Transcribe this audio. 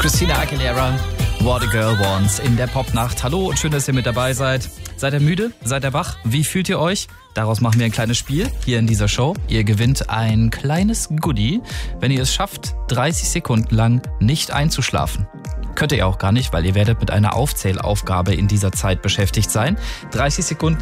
Christina Aguilera, What a Girl Wants in der Popnacht. Hallo und schön, dass ihr mit dabei seid. Seid ihr müde? Seid ihr wach? Wie fühlt ihr euch? Daraus machen wir ein kleines Spiel hier in dieser Show. Ihr gewinnt ein kleines Goodie, wenn ihr es schafft, 30 Sekunden lang nicht einzuschlafen. Könnt ihr auch gar nicht, weil ihr werdet mit einer Aufzählaufgabe in dieser Zeit beschäftigt sein. 30 Sekunden